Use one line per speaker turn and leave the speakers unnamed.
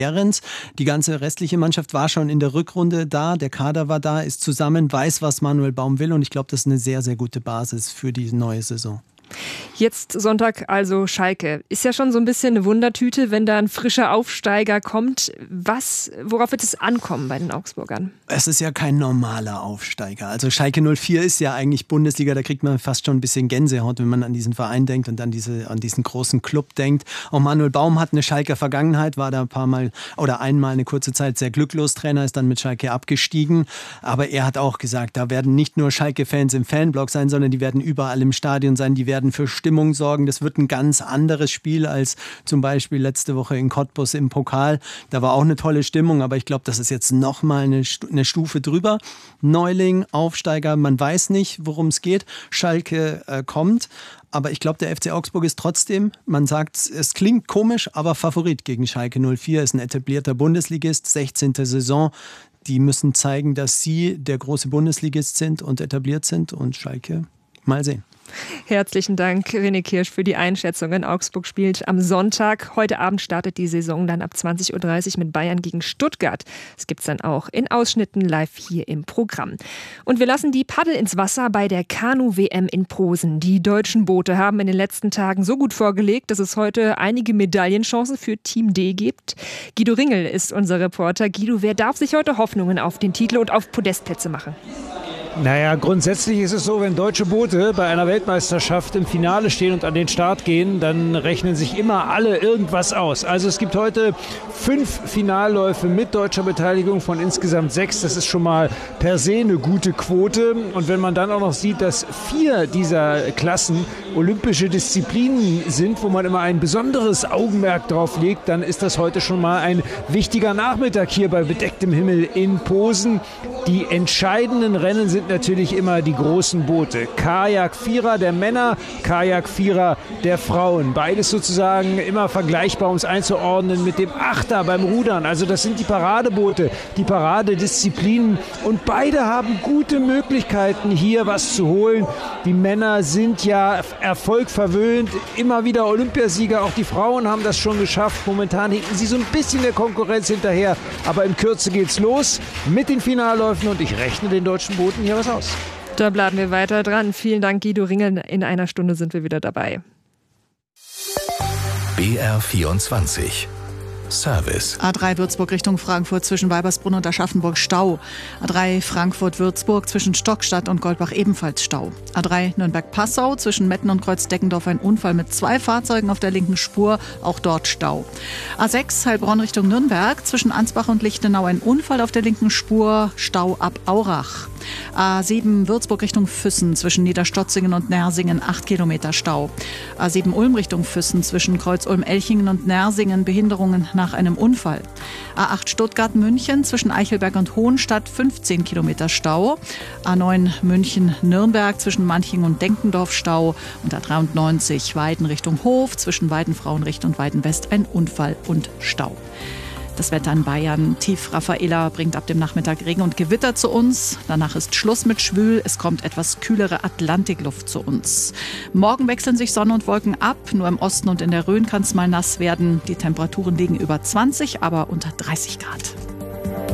Behrens. Die ganze restliche Mannschaft war schon in der Rückrunde da, der Kader war da, ist zusammen, weiß, was Manuel Baum will und ich glaube, das ist eine sehr, sehr gute Basis für die neue Saison.
Jetzt Sonntag also Schalke. Ist ja schon so ein bisschen eine Wundertüte, wenn da ein frischer Aufsteiger kommt. Worauf wird es ankommen bei den Augsburgern?
Es ist ja kein normaler Aufsteiger. Also Schalke 04 ist ja eigentlich Bundesliga, da kriegt man fast schon ein bisschen Gänsehaut, wenn man an diesen Verein denkt und an diesen großen Club denkt. Auch Manuel Baum hat eine Schalker Vergangenheit, war da einmal eine kurze Zeit sehr glücklos Trainer, ist dann mit Schalke abgestiegen. Aber er hat auch gesagt, da werden nicht nur Schalke-Fans im Fanblock sein, sondern die werden überall im Stadion sein, die werden für Stimmung sorgen. Das wird ein ganz anderes Spiel als zum Beispiel letzte Woche in Cottbus im Pokal. Da war auch eine tolle Stimmung, aber ich glaube, das ist jetzt nochmal eine Stufe drüber. Neuling, Aufsteiger, man weiß nicht, worum es geht. Schalke kommt. Aber ich glaube, der FC Augsburg ist trotzdem, man sagt, es klingt komisch, aber Favorit gegen Schalke 04, ist ein etablierter Bundesligist, 16. Saison. Die müssen zeigen, dass sie der große Bundesligist sind und etabliert sind und Schalke mal sehen.
Herzlichen Dank, René Kirsch, für die Einschätzungen. Augsburg spielt am Sonntag. Heute Abend startet die Saison dann ab 20.30 Uhr mit Bayern gegen Stuttgart. Das gibt es dann auch in Ausschnitten live hier im Programm. Und wir lassen die Paddel ins Wasser bei der Kanu-WM in Posen. Die deutschen Boote haben in den letzten Tagen so gut vorgelegt, dass es heute einige Medaillenchancen für Team D gibt. Guido Ringel ist unser Reporter. Guido, wer darf sich heute Hoffnungen auf den Titel und auf Podestplätze machen?
Naja, grundsätzlich ist es so, wenn deutsche Boote bei einer Weltmeisterschaft im Finale stehen und an den Start gehen, dann rechnen sich immer alle irgendwas aus. Also es gibt heute 5 Finalläufe mit deutscher Beteiligung von insgesamt 6. Das ist schon mal per se eine gute Quote. Und wenn man dann auch noch sieht, dass 4 dieser Klassen olympische Disziplinen sind, wo man immer ein besonderes Augenmerk drauf legt, dann ist das heute schon mal ein wichtiger Nachmittag hier bei bedecktem Himmel in Posen. Die entscheidenden Rennen sind natürlich immer die großen Boote. Kajak-Vierer der Männer, Kajak-Vierer der Frauen. Beides sozusagen immer vergleichbar, um es einzuordnen, mit dem Achter beim Rudern. Also das sind die Paradeboote, die Paradedisziplinen. Und beide haben gute Möglichkeiten, hier was zu holen. Die Männer sind ja Erfolg verwöhnt. Immer wieder Olympiasieger. Auch die Frauen haben das schon geschafft. Momentan hinken sie so ein bisschen der Konkurrenz hinterher. Aber in Kürze geht's los mit den Finalläufen. Und ich rechne den deutschen Booten hier was aus.
Da bleiben wir weiter dran. Vielen Dank, Guido Ringel. In einer Stunde sind wir wieder dabei.
BR24 Service.
A3 Würzburg Richtung Frankfurt zwischen Weibersbrunn und Aschaffenburg Stau. A3 Frankfurt-Würzburg zwischen Stockstadt und Goldbach ebenfalls Stau. A3 Nürnberg-Passau zwischen Metten und Kreuzdeckendorf ein Unfall mit 2 Fahrzeugen auf der linken Spur, auch dort Stau. A6 Heilbronn Richtung Nürnberg zwischen Ansbach und Lichtenau ein Unfall auf der linken Spur, Stau ab Aurach. A7 Würzburg Richtung Füssen zwischen Niederstotzingen und Nersingen 8 Kilometer Stau. A7 Ulm Richtung Füssen zwischen Kreuz-Ulm-Elchingen und Nersingen Behinderungen nach einem Unfall. A8 Stuttgart-München zwischen Eichelberg und Hohenstadt 15 Kilometer Stau. A9 München-Nürnberg zwischen Manching und Denkendorf Stau. Und A93 Weiden Richtung Hof zwischen Weidenfrauenricht und Weidenwest ein Unfall und Stau. Das Wetter in Bayern. Tief Raffaela bringt ab dem Nachmittag Regen und Gewitter zu uns. Danach ist Schluss mit schwül. Es kommt etwas kühlere Atlantikluft zu uns. Morgen wechseln sich Sonne und Wolken ab. Nur im Osten und in der Rhön kann es mal nass werden. Die Temperaturen liegen über 20, aber unter 30 Grad.